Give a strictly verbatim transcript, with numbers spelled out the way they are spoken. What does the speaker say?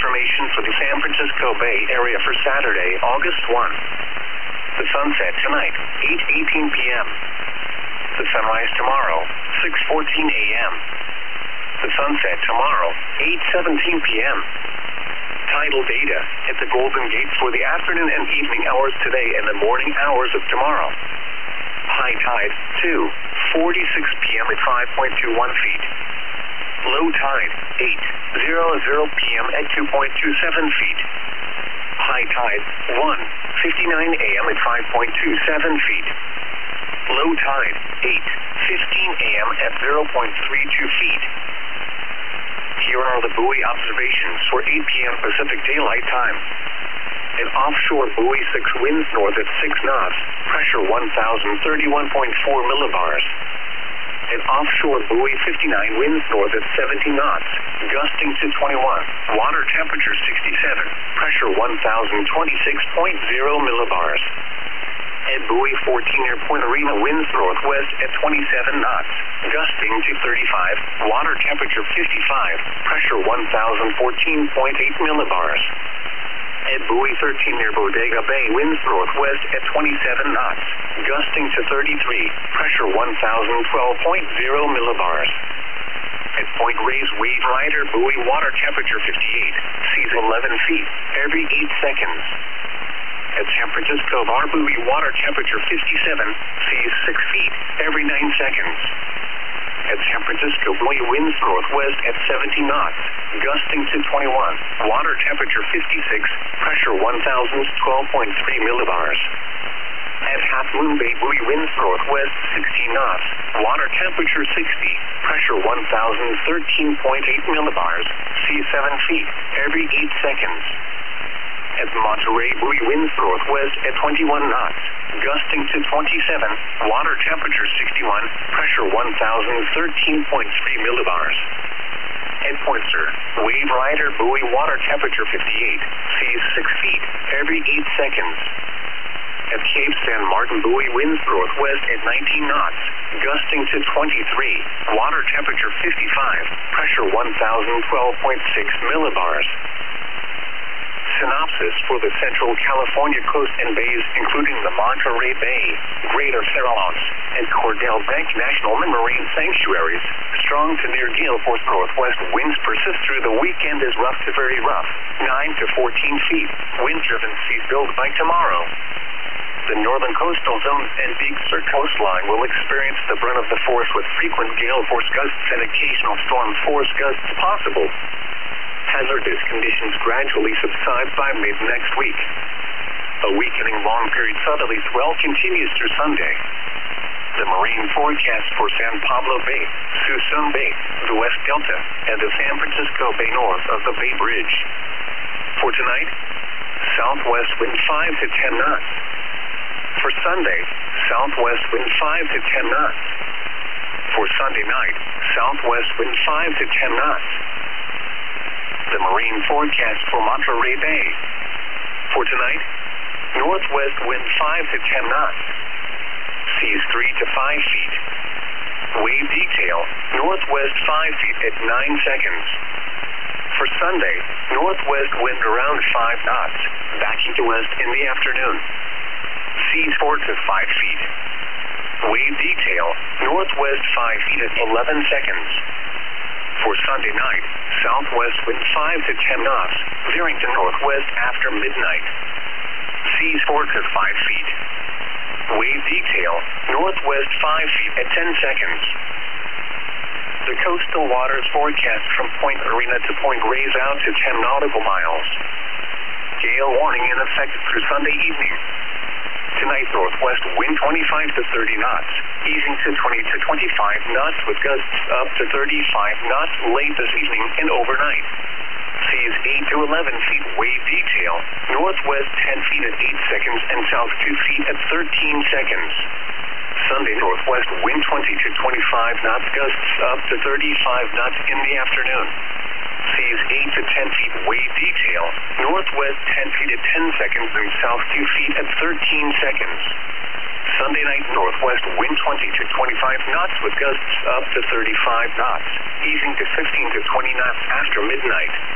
information for the San Francisco Bay Area for Saturday, August first. The sunset tonight, eight eighteen p m The sunrise tomorrow, six fourteen a m The sunset tomorrow, eight seventeen p m Tidal data at the Golden Gate for the afternoon and evening hours today and the morning hours of tomorrow. High tide, two forty-six p m at five point two one feet. Low tide, eight hundred p m at two point two seven feet. High tide, one fifty-nine a m at five point two seven feet. Low tide, eight fifteen a m at zero point three two feet. Here are the buoy observations for eight p m Pacific Daylight Time. An offshore buoy six winds north at six knots, pressure one thousand thirty-one point four millibars. An offshore buoy fifty-nine winds north at seventy knots, gusting to twenty-one, water temperature sixty-seven, pressure one thousand twenty-six point zero millibars. At buoy fourteen near Point Arena winds northwest at twenty-seven knots, gusting to thirty-five, water temperature fifty-five, pressure one thousand fourteen point eight millibars. At buoy thirteen near Bodega Bay winds northwest at twenty-seven knots, gusting to thirty-three, pressure one thousand twelve point zero millibars. At Point Reyes Wave Rider buoy water temperature fifty-eight, seas eleven feet, every eight seconds. At San Francisco Bar buoy water temperature fifty-seven, seas six feet, every nine seconds. At San Francisco buoy winds northwest at seventy knots, gusting to twenty-one, water temperature fifty-six, pressure one thousand twelve point three millibars. At Half Moon Bay buoy winds northwest sixteen knots, water temperature sixty, pressure one thousand thirteen point eight millibars, seas seven feet, every eight seconds. At Monterey buoy winds northwest at twenty-one knots, gusting to twenty-seven, water temperature sixty-one, pressure one thousand thirteen point three millibars. At Pointster, Wave Rider buoy water temperature fifty-eight, seas six feet, every eight seconds. At Cape San Martin buoy winds northwest at nineteen knots, gusting to twenty-three, water temperature fifty-five, pressure one thousand twelve point six millibars. Synopsis for the Central California coast and bays, including the Monterey Bay, Greater Farallones, and Cordell Bank National Marine Sanctuaries. Strong to near gale force northwest winds persist through the weekend as rough to very rough, nine to fourteen feet. Wind-driven seas build by tomorrow. The northern coastal zones and Big Sur coastline will experience the brunt of the force with frequent gale force gusts and occasional storm force gusts possible. Hazardous conditions gradually subside by mid-next week. A weakening long-period southerly swell continues through Sunday. The marine forecast for San Pablo Bay, Suisun Bay, the West Delta, and the San Francisco Bay north of the Bay Bridge. For tonight, southwest wind five to ten knots. For Sunday, southwest wind five to ten knots. For Sunday night, southwest wind five to ten knots. The marine forecast for Monterey Bay. For tonight, northwest wind five to ten knots. Seas three to five feet. Wave detail, northwest five feet at nine seconds. For Sunday, northwest wind around five knots, backing to west in the afternoon. Seas four to five feet. Wave detail, northwest five feet at eleven seconds. For Sunday night, southwest wind five to ten knots, veering to northwest after midnight. Seas four to five feet. Wave detail, northwest five feet at ten seconds. The coastal waters forecast from Point Arena to Point Reyes out to ten nautical miles. Gale warning in effect through Sunday evening. Tonight, northwest wind twenty-five to thirty knots, easing to twenty to twenty-five knots with gusts up to thirty-five knots late this evening and overnight. Seas eight to eleven feet wave detail, northwest ten feet at eight seconds and south two feet at thirteen seconds. Sunday, northwest wind twenty to twenty-five knots, gusts up to thirty-five knots in the afternoon. Seas eight to ten feet wave detail, northwest ten feet at ten seconds and south two feet at thirteen seconds. Sunday night, northwest wind twenty to twenty-five knots with gusts up to thirty-five knots, easing to fifteen to twenty knots after midnight.